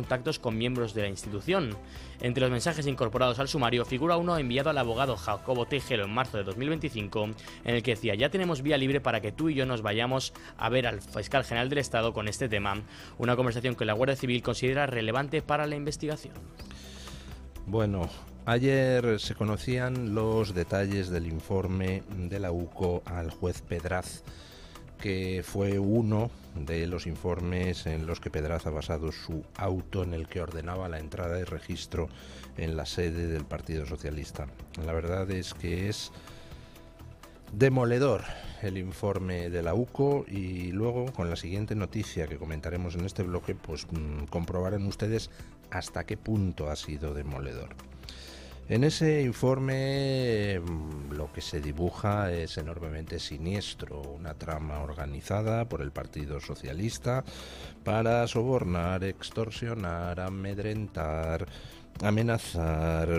contactos con miembros de la institución. Entre los mensajes incorporados al sumario figura uno enviado al abogado Jacobo Tejero en marzo de 2025, en el que decía: ya tenemos vía libre para que tú y yo nos vayamos a ver al fiscal general del Estado con este tema, una conversación que la Guardia Civil considera relevante para la investigación. Bueno, ayer se conocían los detalles del informe de la UCO al juez Pedraz, que fue uno de los informes en los que Pedraz ha basado su auto en el que ordenaba la entrada y registro en la sede del Partido Socialista. La verdad es que es demoledor el informe de la UCO, y luego con la siguiente noticia que comentaremos en este bloque pues comprobarán ustedes hasta qué punto ha sido demoledor. En ese informe lo que se dibuja es enormemente siniestro, una trama organizada por el Partido Socialista para sobornar, extorsionar, amedrentar, amenazar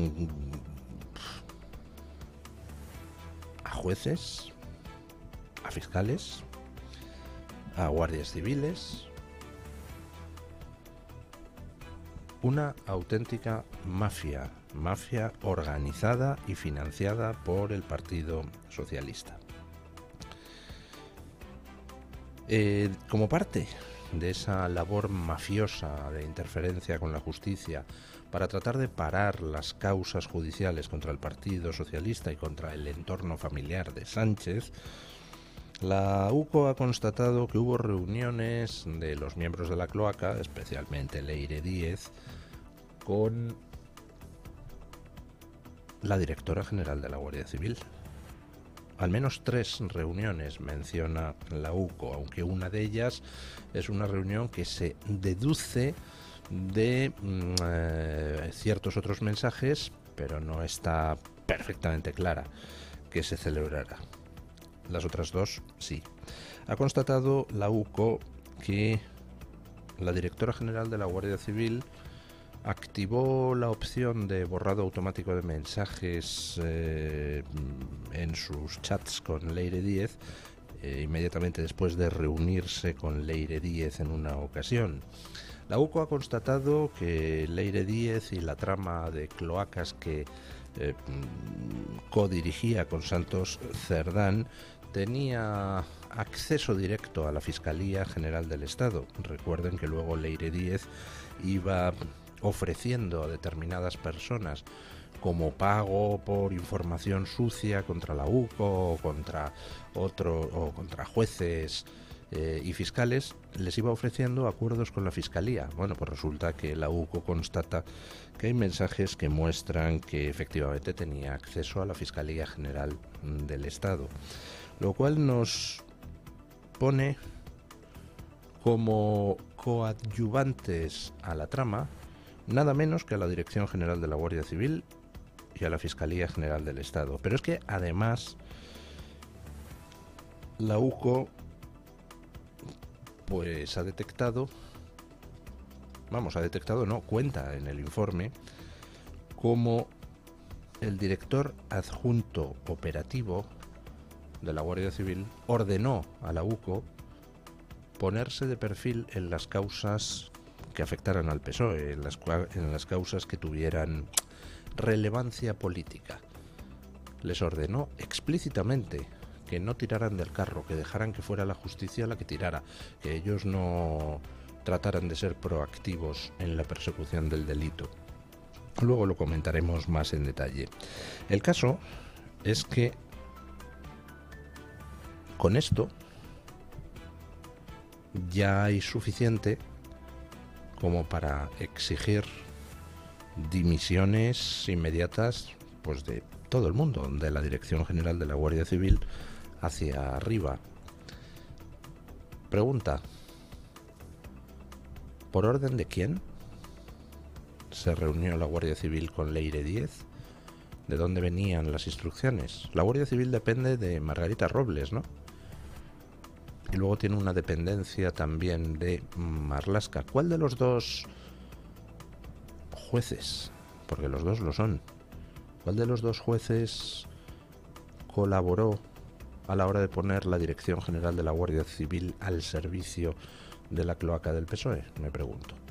a jueces, a fiscales, a guardias civiles. Una auténtica mafia organizada y financiada por el Partido Socialista. Como parte de esa labor mafiosa de interferencia con la justicia para tratar de parar las causas judiciales contra el Partido Socialista y contra el entorno familiar de Sánchez, la UCO ha constatado que hubo reuniones de los miembros de la cloaca, especialmente Leire Díez, con la directora general de la Guardia Civil. Al menos 3 reuniones menciona la UCO, aunque una de ellas es una reunión que se deduce de ciertos otros mensajes, pero no está perfectamente clara que se celebrará. Las otras 2 sí. Ha constatado la UCO que la directora general de la Guardia Civil activó la opción de borrado automático de mensajes en sus chats con Leire Díez inmediatamente después de reunirse con Leire Díez en una ocasión. La UCO ha constatado que Leire Díez y la trama de cloacas que codirigía con Santos Cerdán tenía acceso directo a la Fiscalía General del Estado. Recuerden que luego Leire Díez iba ofreciendo a determinadas personas como pago por información sucia contra la UCO o contra jueces y fiscales, les iba ofreciendo acuerdos con la Fiscalía. Bueno, pues resulta que la UCO constata que hay mensajes que muestran que efectivamente tenía acceso a la Fiscalía General del Estado, lo cual nos pone como coadyuvantes a la trama nada menos que a la Dirección General de la Guardia Civil y a la Fiscalía General del Estado. Pero es que además la UCO pues cuenta en el informe como el director adjunto operativo de la Guardia Civil ordenó a la UCO ponerse de perfil en las causas que afectaran al PSOE, en las causas que tuvieran relevancia política. Les ordenó explícitamente que no tiraran del carro, que dejaran que fuera la justicia la que tirara, que ellos no trataran de ser proactivos en la persecución del delito. Luego lo comentaremos más en detalle. El caso es que con esto ya hay suficiente como para exigir dimisiones inmediatas pues de todo el mundo, de la Dirección General de la Guardia Civil hacia arriba. Pregunta: ¿por orden de quién se reunió la Guardia Civil con Leire Díez? ¿De dónde venían las instrucciones? La Guardia Civil depende de Margarita Robles, ¿no? Y luego tiene una dependencia también de Marlaska. ¿Cuál de los dos jueces, porque los dos lo son, cuál de los dos jueces colaboró a la hora de poner la Dirección General de la Guardia Civil al servicio de la cloaca del PSOE? Me pregunto.